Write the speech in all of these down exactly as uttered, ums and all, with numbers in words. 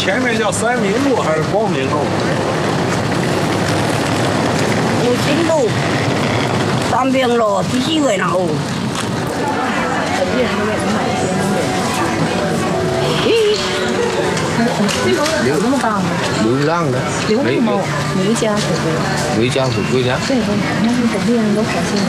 前面叫三民路还是光明路？ 五金路、三明路、第四位路。咦？ 有那么大吗？流浪的。 流浪猫，没家可归。 没家可归的。 对，那是本地人都好心。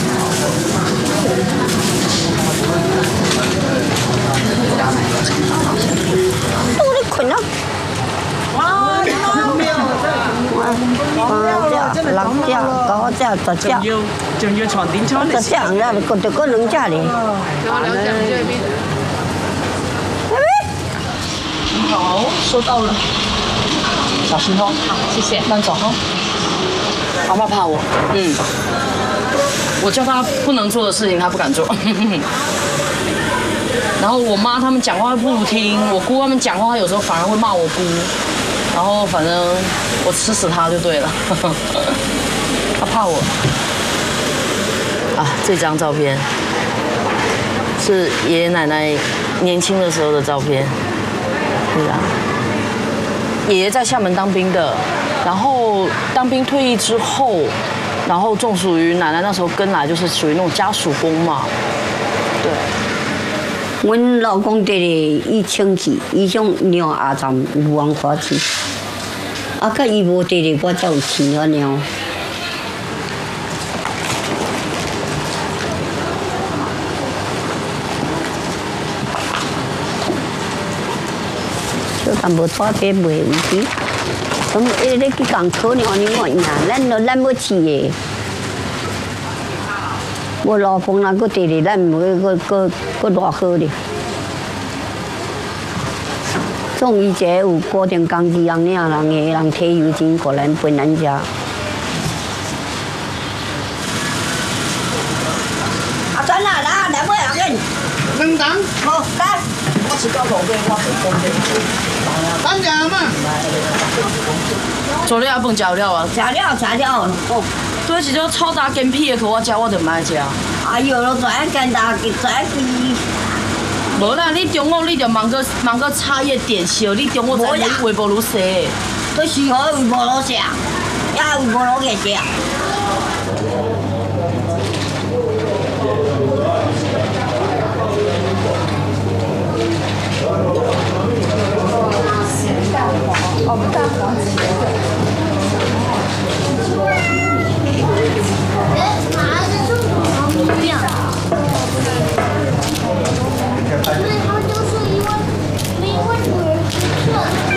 都在困了。哇，荒谬！八只、六只、九只、十只。 仲要仲要床墊倉嚟。 十只人啦，個就嗰兩隻嚟。 仲有兩隻唔知去邊。 好，收到了。小心哦。好，谢谢。慢走哈。 阿爸怕我。嗯。我叫他不能做的事情，他不敢做。然后我妈他们讲话不听，我姑他们讲话，有时候反而会骂我姑。然后反正我吃死他就对了。他怕我。啊，这张照片是爷爷奶奶年轻的时候的照片。对啊，爷爷在厦门当兵的，然后当兵退役之后，然后纵属于奶奶那时候跟来，就是属于那种家属工嘛。对。 阮老公爹咧，伊清气，伊种鸟阿站有王花钱，啊，甲伊无爹咧，我才有钱啊鸟。但无拖车袂有钱，咁伊咧去共讨呢，你我呀，咱都咱要饲个。我老公那个地里，咱唔会个个个偌好咧。总以前有固定工资，人领人个人提油钱，互咱分咱食。阿珍啊，来来买阿紧。 等等， 好来，我吃到头个，我是公的。 等下嘛。 昨日阿饭食了啊？ 食了食了，哦。 对，一种超大干屁的，可我食我就唔爱食。 哎呦，都怎样干大，怎样鸡？ 无啦，你中午你就忙个忙个茶叶点心，你中午才微微波炉洗。 都是好微波炉食，也微波炉嘅食。 哦，大黄旗。 哎，马是中国不一样。所以他们就是因为因为主人是